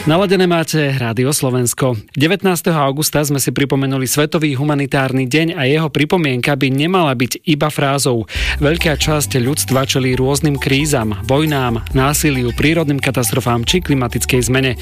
Naladené máte Rádio Slovensko. 19. augusta sme si pripomenuli Svetový humanitárny deň a jeho pripomienka by nemala byť iba frázou. Veľká časť ľudstva čelí rôznym krízam, vojnám, násiliu, prírodným katastrofám či klimatickej zmene.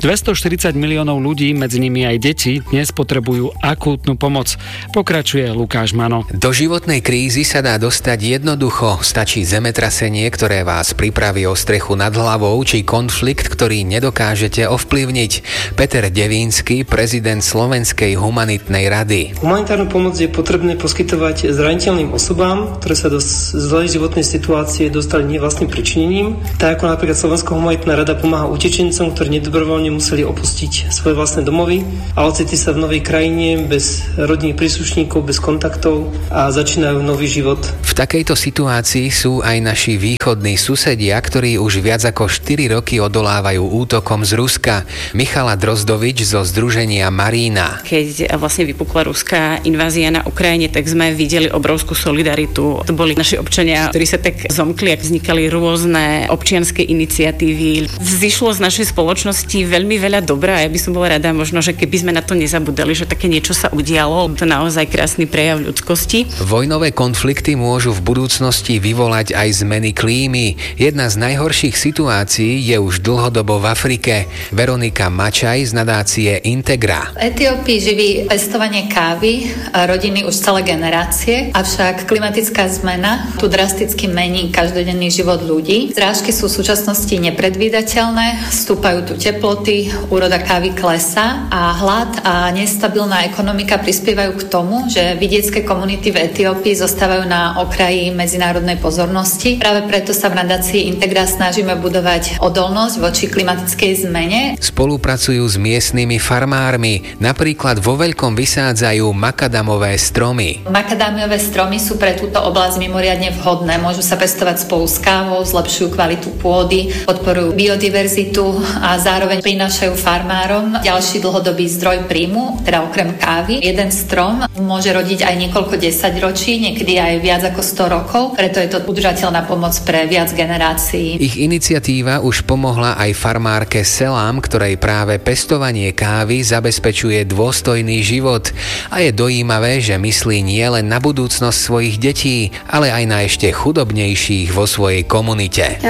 240 miliónov ľudí, medzi nimi aj deti, dnes potrebujú akútnu pomoc. Pokračuje Lukáš Mano. Do životnej krízy sa dá dostať jednoducho. Stačí zemetrasenie, ktoré vás pripraví o strechu nad hlavou, či konflikt, ktorý nedokážete ovplyvniť. Peter Devínsky, prezident Slovenskej humanitnej rady. Humanitárnu pomoc je potrebné poskytovať zraniteľným osobám, ktoré sa do zlej životnej situácie dostali nevlastným pričinením. Tak ako napríklad Slovenská humanitná rada pomáha utečencom, ktorí nedobrovoľne museli opustiť svoje vlastné domovy a ocitli sa v novej krajine bez rodinných príslušníkov, bez kontaktov a začínajú nový život. V takejto situácii sú aj naši východní susedia, ktorí už viac ako 4 roky odolávajú útokom z Ruska. Michala Drozdovič zo združenia Marína. Keď vlastne vypukla ruská invázia na Ukrajine, tak sme videli obrovskú solidaritu. To boli naši občania, ktorí sa tak zomkli a vznikali rôzne občianske iniciatívy. Vzýšlo z našej spoločnosti veľmi veľa dobrá. Ja by som bola rada možno, že keby sme na to nezabudali, že také niečo sa udialo. To naozaj krásny prejav ľudskosti. Vojnové konflikty môžu v budúcnosti vyvolať aj zmeny klímy. Jedna z najhorších situácií je už dlhodobo v Afrike. Veronika Mačaj z nadácie Integra. V Etiópii živí pestovanie kávy rodiny už celé generácie, avšak klimatická zmena tu drasticky mení každodenný život ľudí. Zrážky sú v súčasnosti nepredvídateľné, stúpajú tu teploty, úroda kávy klesá a hlad a nestabilná ekonomika prispievajú k tomu, že vidiecké komunity v Etiópii zostávajú na okraji medzinárodnej pozornosti. Práve preto sa v nadácii Integra snažíme budovať odolnosť voči klimatickej zmene. Spolupracujú s miestnymi farmármi, napríklad vo veľkom vysádzajú makadamové stromy. Makadamiové stromy sú pre túto oblasť mimoriadne vhodné. Môžu sa pestovať spolu s kávou, zlepšujú kvalitu pôdy, podporujú biodiverzitu a zároveň prinášajú farmárom ďalší dlhodobý zdroj príjmu, teda okrem kávy. Jeden strom môže rodiť aj niekoľko desaťročí, niekedy aj viac ako 100 rokov, preto je to udržateľná pomoc pre viac generácií. Ich iniciatíva už pomohla aj farmárke Selám, ktorej práve pestovanie kávy zabezpečuje dôstojný život. A je dojímavé, že myslí nielen na budúcnosť svojich detí, ale aj na ešte chudobnejších vo svojej komunite.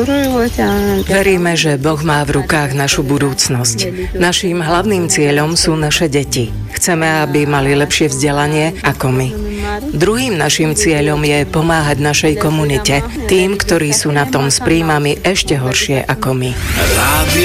Veríme, že Boh má v rukách našu budúcnosť. Naším hlavným cieľom sú naše deti. Chceme, aby mali lepšie vzdelanie ako my. Druhým naším cieľom je pomáhať našej komunite, tým, ktorí sú na tom s príjmami ešte horšie ako my.